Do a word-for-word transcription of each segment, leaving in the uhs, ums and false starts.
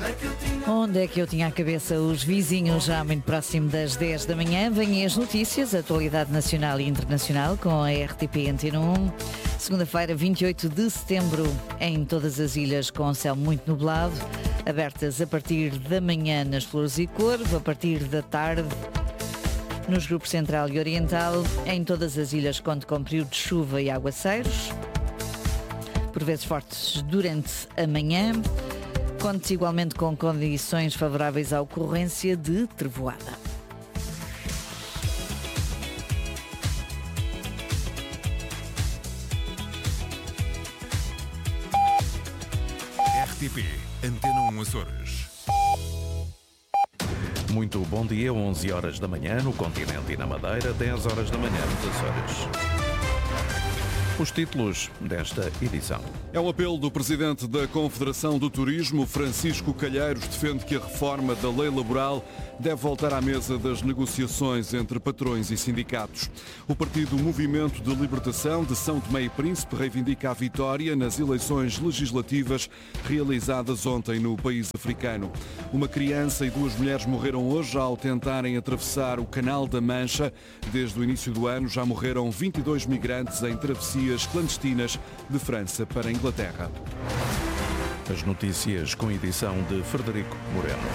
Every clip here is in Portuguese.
Onde é que eu tinha a cabeça? Os vizinhos, já muito próximo das dez da manhã. Vêm as notícias, atualidade nacional e internacional com a R T P Antena um. Segunda-feira, vinte e oito de setembro, em todas as ilhas com céu muito nublado. Abertas a partir da manhã nas Flores e Corvo, a partir da tarde nos grupos Central e Oriental. Em todas as ilhas conto com período de chuva e aguaceiros, por vezes fortes durante a manhã. Conte igualmente com condições favoráveis à ocorrência de trevoada. R T P Antena um Açores. Muito bom dia, onze horas da manhã no continente e na Madeira, dez horas da manhã nos Açores. Os títulos desta edição. É o apelo do Presidente da Confederação do Turismo, Francisco Calheiros, defende que a reforma da lei laboral deve voltar à mesa das negociações entre patrões e sindicatos. O Partido Movimento de Libertação de São Tomé e Príncipe reivindica a vitória nas eleições legislativas realizadas ontem no país africano. Uma criança e duas mulheres morreram hoje ao tentarem atravessar o Canal da Mancha. Desde o início do ano já morreram vinte e dois migrantes em travessias clandestinas de França para a Inglaterra. As notícias com edição de Frederico Moreno.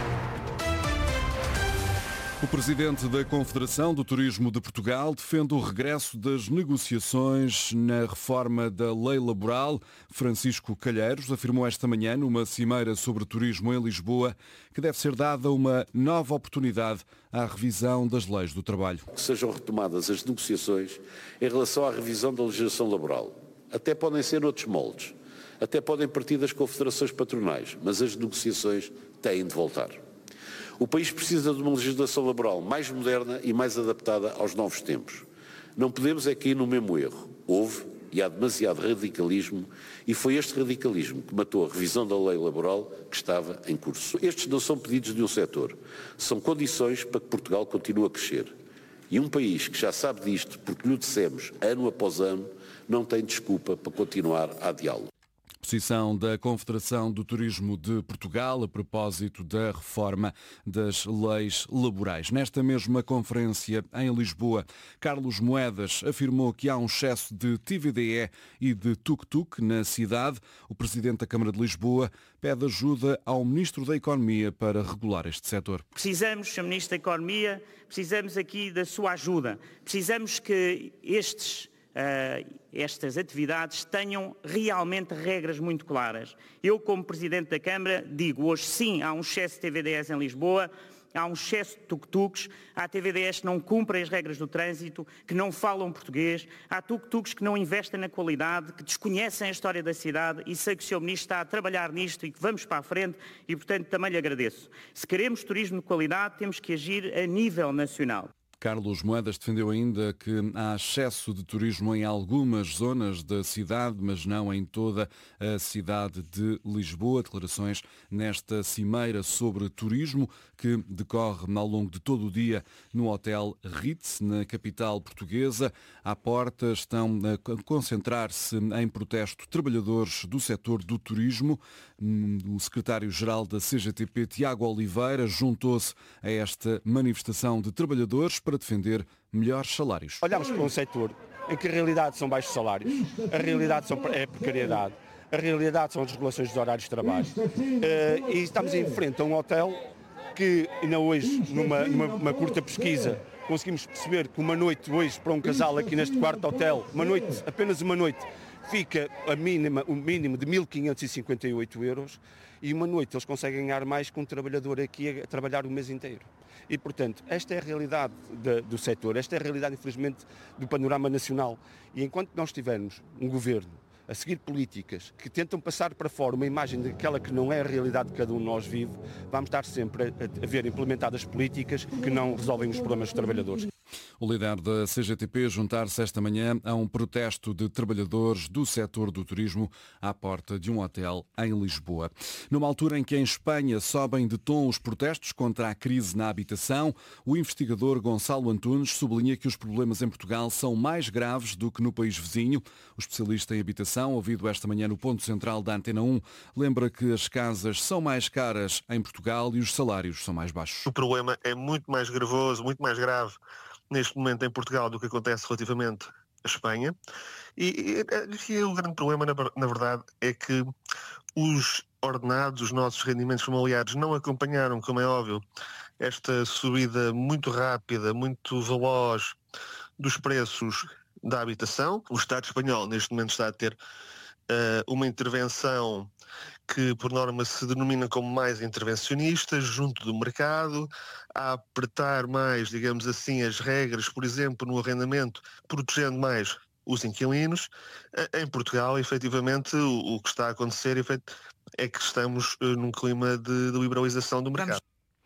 O Presidente da Confederação do Turismo de Portugal defende o regresso das negociações na reforma da lei laboral. Francisco Calheiros afirmou esta manhã, numa cimeira sobre turismo em Lisboa, que deve ser dada uma nova oportunidade à revisão das leis do trabalho. Que sejam retomadas as negociações em relação à revisão da legislação laboral. Até podem ser outros moldes, até podem partir das confederações patronais, mas as negociações têm de voltar. O país precisa de uma legislação laboral mais moderna e mais adaptada aos novos tempos. Não podemos é cair no mesmo erro. Houve e há demasiado radicalismo e foi este radicalismo que matou a revisão da lei laboral que estava em curso. Estes não são pedidos de um setor, são condições para que Portugal continue a crescer. E um país que já sabe disto, porque lhe dissemos ano após ano, não tem desculpa para continuar a adiá-lo. Posição da Confederação do Turismo de Portugal a propósito da reforma das leis laborais. Nesta mesma conferência em Lisboa, Carlos Moedas afirmou que há um excesso de T V D E e de tuk-tuk na cidade. O Presidente da Câmara de Lisboa pede ajuda ao Ministro da Economia para regular este setor. Precisamos, Senhor Ministro da Economia, precisamos aqui da sua ajuda. Precisamos que estes... Uh, estas atividades tenham realmente regras muito claras. Eu, como Presidente da Câmara, digo hoje sim, há um excesso de T V D Es em Lisboa, há um excesso de tuk-tuks, há T V D Es que não cumprem as regras do trânsito, que não falam português, há tuk-tuks que não investem na qualidade, que desconhecem a história da cidade e sei que o senhor Ministro está a trabalhar nisto e que vamos para a frente e, portanto, também lhe agradeço. Se queremos turismo de qualidade, temos que agir a nível nacional. Carlos Moedas defendeu ainda que há excesso de turismo em algumas zonas da cidade, mas não em toda a cidade de Lisboa. Declarações nesta cimeira sobre turismo que decorre ao longo de todo o dia no Hotel Ritz, na capital portuguesa. À porta estão a concentrar-se em protesto trabalhadores do setor do turismo. O secretário-geral da C G T P, Tiago Oliveira, juntou-se a esta manifestação de trabalhadores para defender melhores salários. Olhamos para um setor em que a realidade são baixos salários, a realidade são, é a precariedade, a realidade são as regulações dos horários de trabalho. Uh, e estamos em frente a um hotel que, ainda hoje, numa, numa uma curta pesquisa, conseguimos perceber que uma noite hoje para um casal aqui neste quarto hotel, uma noite, apenas uma noite, fica a mínima, o mínimo de mil quinhentos e cinquenta e oito euros e uma noite eles conseguem ganhar mais que um trabalhador aqui a trabalhar o mês inteiro. E, portanto, esta é a realidade de, do setor, esta é a realidade, infelizmente, do panorama nacional. E enquanto nós tivermos um governo a seguir políticas que tentam passar para fora uma imagem daquela que não é a realidade de cada um de nós vive, vamos estar sempre a, a ver implementadas políticas que não resolvem os problemas dos trabalhadores. O líder da C G T P juntar-se esta manhã a um protesto de trabalhadores do setor do turismo à porta de um hotel em Lisboa. Numa altura em que em Espanha sobem de tom os protestos contra a crise na habitação, o investigador Gonçalo Antunes sublinha que os problemas em Portugal são mais graves do que no país vizinho. O especialista em habitação, ouvido esta manhã no ponto central da Antena um, lembra que as casas são mais caras em Portugal e os salários são mais baixos. O problema é muito mais gravoso, muito mais grave neste momento em Portugal do que acontece relativamente à Espanha. E, e, e o grande problema, na, na verdade, é que os ordenados, os nossos rendimentos familiares não acompanharam, como é óbvio, esta subida muito rápida, muito veloz dos preços da habitação. O Estado espanhol, neste momento, está a ter uh, uma intervenção que por norma se denomina como mais intervencionista, junto do mercado, a apertar mais, digamos assim, as regras, por exemplo, no arrendamento, protegendo mais os inquilinos. Em Portugal, efetivamente, o, o que está a acontecer é que estamos num clima de, de liberalização do mercado.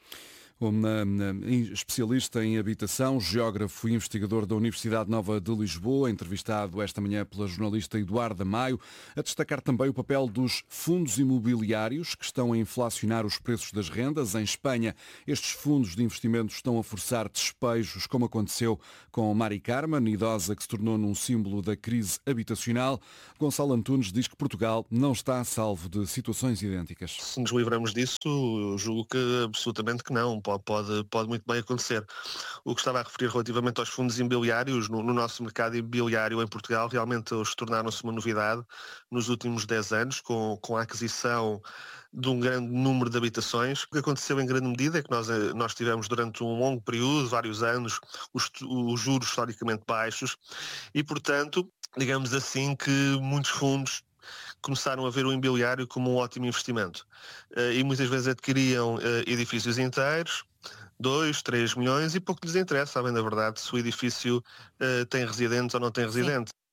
Um especialista em habitação, geógrafo e investigador da Universidade Nova de Lisboa, entrevistado esta manhã pela jornalista Eduarda Maio, a destacar também o papel dos fundos imobiliários que estão a inflacionar os preços das rendas. Em Espanha, estes fundos de investimento estão a forçar despejos, como aconteceu com Mari Carmen, idosa que se tornou num símbolo da crise habitacional. Gonçalo Antunes diz que Portugal não está a salvo de situações idênticas. Se nos livramos disso, eu julgo que absolutamente que não. Pode, pode muito bem acontecer. O que estava a referir relativamente aos fundos imobiliários, no, no nosso mercado imobiliário em Portugal, realmente eles tornaram-se uma novidade nos últimos dez anos, com, com a aquisição de um grande número de habitações. O que aconteceu em grande medida é que nós, nós tivemos durante um longo período, vários anos, os, os juros historicamente baixos e, portanto, digamos assim que muitos fundos começaram a ver o imobiliário como um ótimo investimento. Uh, e muitas vezes adquiriam uh, edifícios inteiros, dois, três milhões, e pouco lhes interessa, sabem da verdade, se o edifício uh, tem residentes ou não tem residentes. Sim.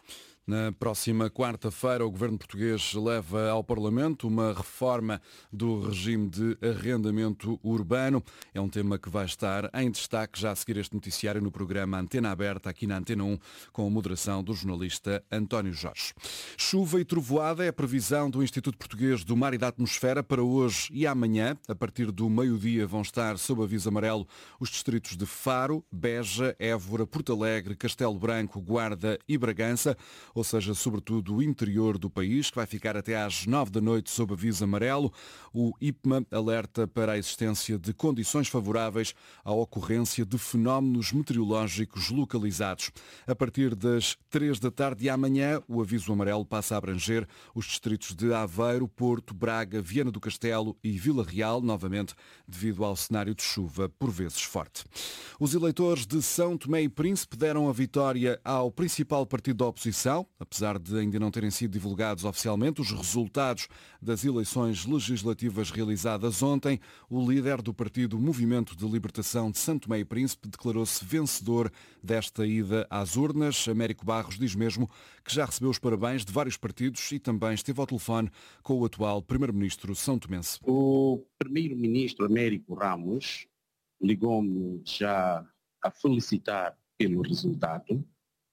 Na próxima quarta-feira, o Governo português leva ao Parlamento uma reforma do regime de arrendamento urbano. É um tema que vai estar em destaque já a seguir este noticiário no programa Antena Aberta, aqui na Antena um, com a moderação do jornalista António Jorge. Chuva e trovoada é a previsão do Instituto Português do Mar e da Atmosfera para hoje e amanhã. A partir do meio-dia vão estar sob aviso amarelo os distritos de Faro, Beja, Évora, Porto Alegre, Castelo Branco, Guarda e Bragança, ou seja, sobretudo o interior do país, que vai ficar até às nove da noite sob aviso amarelo. O I P M A alerta para a existência de condições favoráveis à ocorrência de fenómenos meteorológicos localizados. A partir das três da tarde e amanhã, o aviso amarelo passa a abranger os distritos de Aveiro, Porto, Braga, Viana do Castelo e Vila Real, novamente devido ao cenário de chuva, por vezes forte. Os eleitores de São Tomé e Príncipe deram a vitória ao principal partido da oposição, apesar de ainda não terem sido divulgados oficialmente os resultados das eleições legislativas realizadas ontem. O líder do partido Movimento de Libertação de São Tomé e Príncipe declarou-se vencedor desta ida às urnas. Américo Barros diz mesmo que já recebeu os parabéns de vários partidos e também esteve ao telefone com o atual primeiro-ministro são-tomense. O primeiro-ministro Américo Ramos ligou-me já a felicitar pelo resultado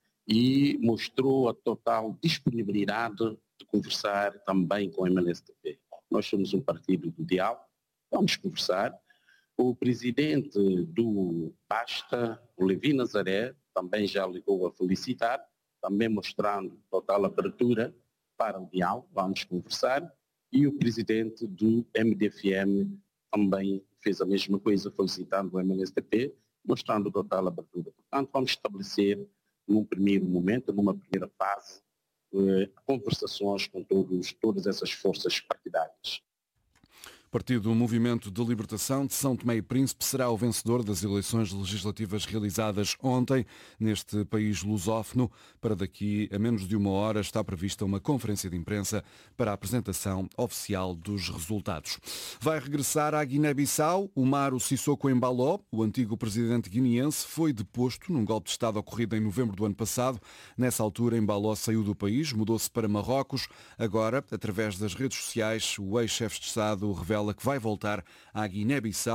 e mostrou a total disponibilidade de conversar também com o M L S T P. Nós somos um partido do diálogo, vamos conversar. O presidente do Basta, o Levi Nazaré, também já ligou a felicitar, também mostrando total abertura para o diálogo, vamos conversar. E o presidente do M D F M também fez a mesma coisa, felicitando o M L S T P, mostrando total abertura. Portanto, vamos estabelecer num primeiro momento, numa primeira fase, eh, conversações com todos, todas essas forças partidárias. Partido Movimento de Libertação de São Tomé e Príncipe será o vencedor das eleições legislativas realizadas ontem neste país lusófono. Para daqui a menos de uma hora está prevista uma conferência de imprensa para a apresentação oficial dos resultados. Vai regressar à Guiné-Bissau. Umaro Sissoko Embaló, o antigo presidente guineense, foi deposto num golpe de Estado ocorrido em novembro do ano passado. Nessa altura, Embaló saiu do país, mudou-se para Marrocos. Agora, através das redes sociais, o ex-chefe de Estado revela que vai voltar à Guiné-Bissau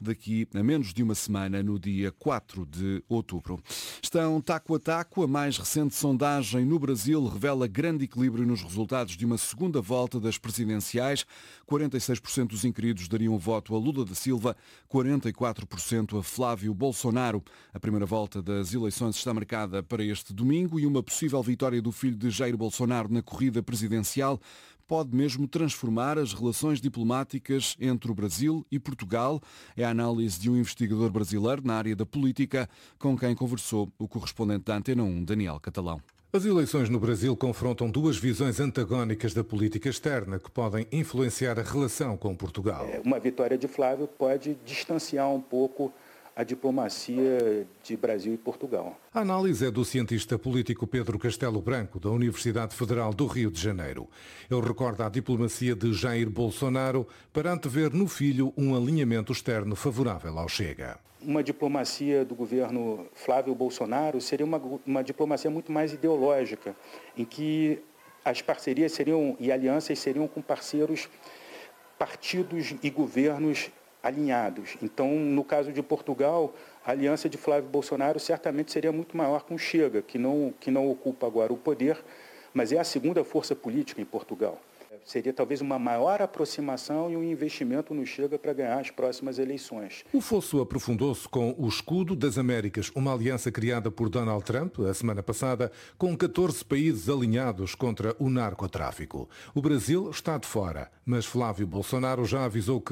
daqui a menos de uma semana, no dia quatro de outubro. Estão taco a taco. A mais recente sondagem no Brasil revela grande equilíbrio nos resultados de uma segunda volta das presidenciais. quarenta e seis por cento dos inquiridos dariam voto a Lula da Silva, quarenta e quatro por cento a Flávio Bolsonaro. A primeira volta das eleições está marcada para este domingo e uma possível vitória do filho de Jair Bolsonaro na corrida presidencial pode mesmo transformar as relações diplomáticas entre o Brasil e Portugal. É a análise de um investigador brasileiro na área da política, com quem conversou o correspondente da Antena um, Daniel Catalão. As eleições no Brasil confrontam duas visões antagónicas da política externa que podem influenciar a relação com Portugal. Uma vitória de Flávio pode distanciar um pouco a diplomacia de Brasil e Portugal. A análise é do cientista político Pedro Castelo Branco, da Universidade Federal do Rio de Janeiro. Ele recorda a diplomacia de Jair Bolsonaro para antever no filho um alinhamento externo favorável ao Chega. Uma diplomacia do governo Flávio Bolsonaro seria uma, uma diplomacia muito mais ideológica, em que as parcerias seriam e alianças seriam com parceiros, partidos e governos alinhados. Então, no caso de Portugal, a aliança de Flávio Bolsonaro certamente seria muito maior com o Chega, que não, que não ocupa agora o poder, mas é a segunda força política em Portugal. Seria talvez uma maior aproximação e um investimento no Chega para ganhar as próximas eleições. O fosso aprofundou-se com o Escudo das Américas, uma aliança criada por Donald Trump a semana passada, com catorze países alinhados contra o narcotráfico. O Brasil está de fora, mas Flávio Bolsonaro já avisou que